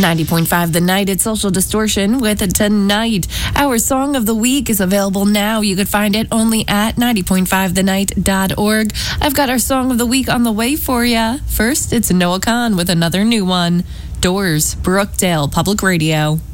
90.5 The Night, it's Social Distortion with Tonight. Our song of the week is available now. You could find it only at 90.5thenight.org. I've got our song of the week on the way for you. First, it's Noah Kahan with another new one. Doors, Brookdale Public Radio.